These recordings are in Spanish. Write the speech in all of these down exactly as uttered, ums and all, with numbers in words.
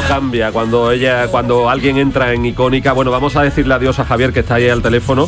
cambia cuando ella, cuando alguien entra en Icónica. Bueno, vamos a decirle adiós a Javier, que está ahí al teléfono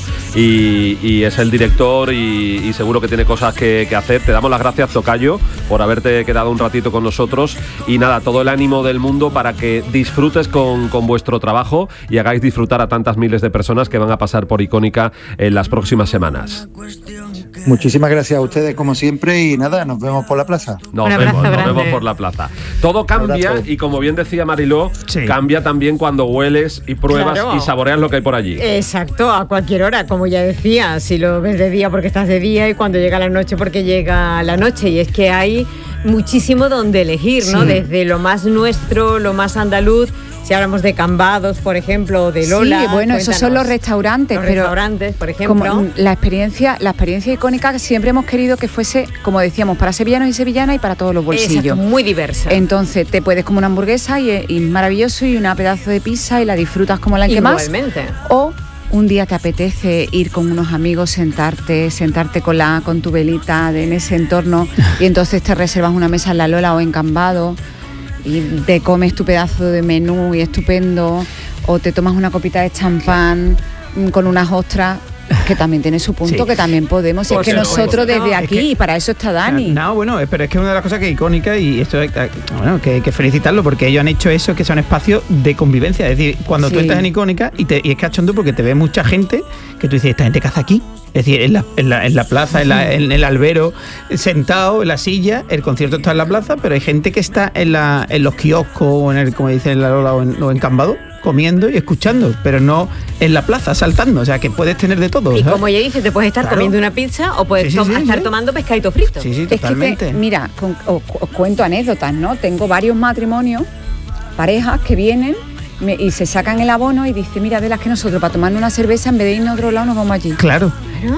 y, y es el director y, y seguro que tiene cosas que, que hacer. Te damos las gracias, tocayo, por haberte quedado un ratito con nosotros y nada, todo el ánimo del mundo para que disfrutes con, con vuestro trabajo y hagáis disfrutar a tantas miles de personas que van a pasar por Icónica en las próximas semanas. Muchísimas gracias a ustedes como siempre y nada, nos vemos por la plaza. Nos vemos, nos vemos por la plaza. Todo cambia y como bien decía Mariló, sí. cambia también cuando hueles y pruebas claro. y saboreas lo que hay por allí. Exacto, a cualquier hora, como ya decía, si lo ves de día porque estás de día y cuando llega la noche porque llega la noche, y es que hay muchísimo donde elegir, ¿no? Sí. Desde lo más nuestro, lo más andaluz. Si hablamos de Cambados, por ejemplo, o de Lola. Sí, bueno, esos son los restaurantes. Los pero restaurantes, por ejemplo. Como la experiencia, la experiencia icónica siempre hemos querido que fuese, como decíamos, para sevillanos y sevillanas y para todos los bolsillos. Exacto, muy diversa. Entonces te puedes comer una hamburguesa y, y maravilloso y una pedazo de pizza y la disfrutas como la que más. Igualmente. O un día te apetece ir con unos amigos, sentarte, sentarte con la con tu velita de, en ese entorno y entonces te reservas una mesa en la Lola o en Cambados y te comes tu pedazo de menú y estupendo, o te tomas una copita de champán con unas ostras, que también tiene su punto, sí. que también podemos. Y es que no, nosotros desde no, aquí, es que, y para eso está Dani. No, bueno, pero es que una de las cosas que es icónica, y esto es, bueno, que hay que felicitarlo, porque ellos han hecho eso, que son espacios de convivencia. Es decir, cuando sí. tú estás en Icónica, y, te, y es cachondo porque te ve mucha gente, que tú dices, esta gente caza aquí. Es decir, en la, en la, en la plaza, en, la, en el albero, sentado en la silla, el concierto está en la plaza, pero hay gente que está en, la, en los kioscos, o en el, como dicen en la Lola, o en, o en Cambados, comiendo y escuchando, pero no en la plaza saltando, o sea que puedes tener de todo. Y ¿sabes? Como ella dice, te puedes estar claro. comiendo una pizza o puedes sí, sí, tom- sí, estar sí. tomando pescadito frito. Sí, sí, totalmente. Es que te, mira, con, os, os cuento anécdotas, ¿no? Tengo varios matrimonios, parejas que vienen me, y se sacan el abono y dicen, mira, de las que nosotros para tomarnos una cerveza en vez de irnos a otro lado nos vamos allí. Claro. Claro.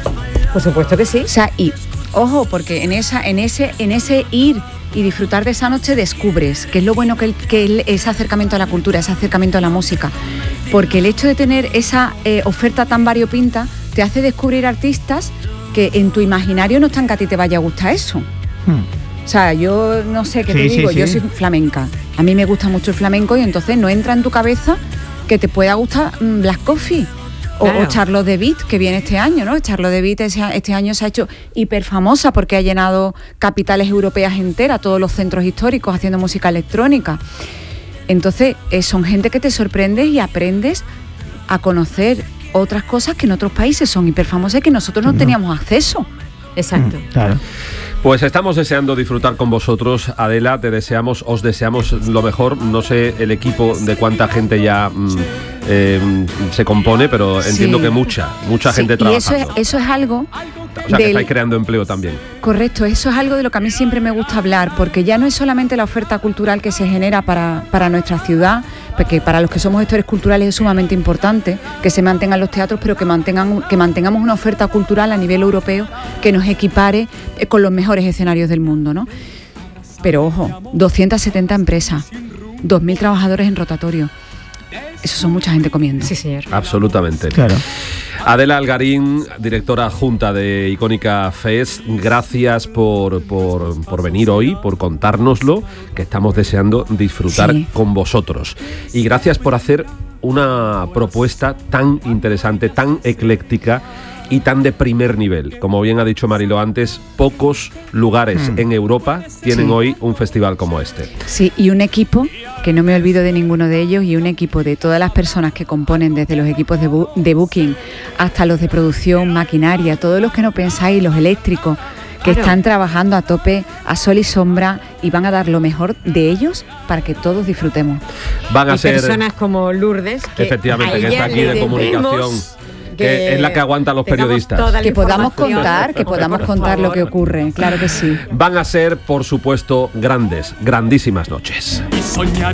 Por supuesto que sí. O sea, y ojo, porque en esa, en ese, en ese ir y disfrutar de esa noche descubres que es lo bueno que, el, que el, ese acercamiento a la cultura, ese acercamiento a la música, porque el hecho de tener esa eh, oferta tan variopinta te hace descubrir artistas que en tu imaginario no están que a ti te vaya a gustar eso. Hmm. O sea, yo no sé qué sí, te digo, sí, sí. yo soy flamenca, a mí me gusta mucho el flamenco y entonces no entra en tu cabeza que te pueda gustar mmm, Black Coffee. Claro. O, o Charlotte de Witt, que viene este año, ¿no? Charlotte de Witt este, este año se ha hecho hiper famosa porque ha llenado capitales europeas enteras, todos los centros históricos haciendo música electrónica. Entonces, eh, son gente que te sorprendes y aprendes a conocer otras cosas que en otros países son hiper famosas y que nosotros no, no teníamos acceso. Exacto. Mm, claro. Pues estamos deseando disfrutar con vosotros, Adela, te deseamos, os deseamos lo mejor. No sé el equipo de cuánta gente ya mm, eh, se compone, pero entiendo sí. que mucha, mucha sí, gente trabajando. Y eso es, eso es algo... O sea, del... que estáis creando empleo también. Correcto, eso es algo de lo que a mí siempre me gusta hablar, porque ya no es solamente la oferta cultural que se genera para, para nuestra ciudad, porque para los que somos gestores culturales es sumamente importante que se mantengan los teatros, pero que, mantengan, que mantengamos una oferta cultural a nivel europeo que nos equipare con los mejores escenarios del mundo, ¿no? Pero ojo, doscientas setenta empresas, dos mil trabajadores en rotatorio. Eso son mucha gente comiendo. Sí, señor. Absolutamente. Claro. Adela Algarín, directora adjunta de Icónica Fest, gracias por, por, por venir hoy, por contárnoslo, que estamos deseando disfrutar sí. con vosotros. Y gracias por hacer una propuesta tan interesante, tan ecléctica y tan de primer nivel. Como bien ha dicho Mariló antes, pocos lugares mm. en Europa tienen sí. hoy un festival como este. Sí, y un equipo, que no me olvido de ninguno de ellos, y un equipo de todas las personas que componen, desde los equipos de, bu- de booking hasta los de producción, maquinaria, todos los que no pensáis, los eléctricos, que claro. están trabajando a tope, a sol y sombra, y van a dar lo mejor de ellos para que todos disfrutemos. Van a y ser personas como Lourdes, que efectivamente, que está aquí de comunicación. Que es la que aguanta a los periodistas. Que podamos contar, que podamos contar lo que ocurre, claro que sí. Van a ser, por supuesto, grandes, grandísimas noches.